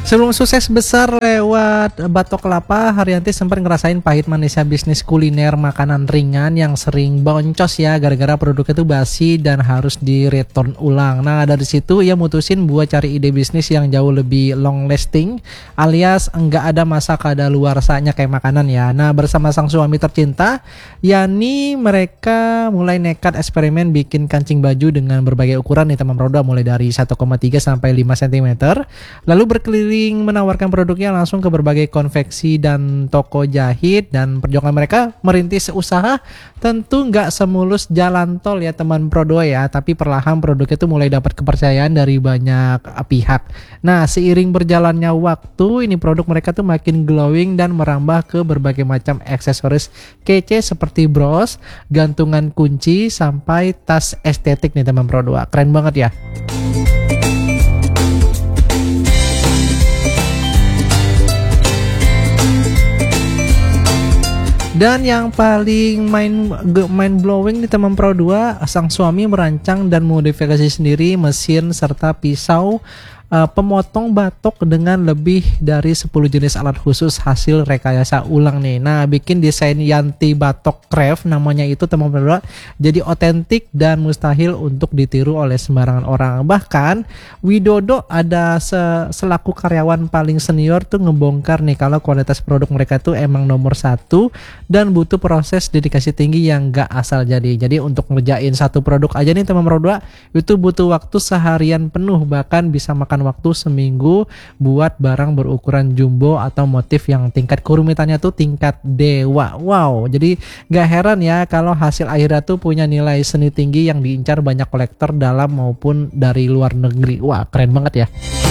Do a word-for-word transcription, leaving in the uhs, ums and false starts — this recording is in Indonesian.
Sebelum sukses besar lewat Batok Kelapa, Haryanti sempat ngerasain pahit manisnya bisnis kuliner makanan ringan yang sering boncos ya gara-gara produknya itu basi dan harus di return ulang. Nah dari situ ia mutusin buat cari ide bisnis yang jauh lebih long lasting, alias enggak ada masa kadaluarsanya kayak makanan ya. Nah bersama sang suami tercinta, yakni mereka mulai nekat eksperimen bikin kancing baju dengan berbagai ukuran nih teman produk, mulai dari satu koma tiga sampai lima sentimeter. Lalu berkeliling menawarkan produknya langsung ke berbagai konveksi dan toko jahit. Dan perjuangan mereka merintis usaha tentu nggak semulus jalan tol ya teman Prodo ya, tapi perlahan produknya itu mulai dapat kepercayaan dari banyak pihak. Nah seiring berjalannya waktu ini produk mereka tuh makin glowing dan merambah ke berbagai macam aksesoris kece seperti bros, gantungan kunci, sampai tas estetik nih teman Prodo. Keren banget ya. Dan yang paling mind, mind blowing di teman Pro dua, sang suami merancang dan modifikasi sendiri mesin serta pisau uh, pemotong batok dengan lebih dari sepuluh jenis alat khusus hasil rekayasa ulang nih. Nah bikin desain Yanti Batok Craft namanya itu teman Pro dua jadi otentik dan mustahil untuk ditiru oleh sembarangan orang. Bahkan Widodo ada se selaku karyawan paling senior tuh ngebongkar nih kalau kualitas produk mereka tuh emang nomor satu dan butuh proses dedikasi tinggi yang gak asal jadi. Jadi untuk ngerjain satu produk aja nih teman Pro dua itu butuh waktu seharian penuh, bahkan bisa makan waktu seminggu buat barang berukuran jumbo atau motif yang tingkat kerumitannya tuh tingkat dewa. Wow, jadi gak heran ya kalau hasil akhirnya tuh punya nilai seni tinggi yang diincar banyak kolektor dalam maupun dari luar negeri. Wah keren banget ya.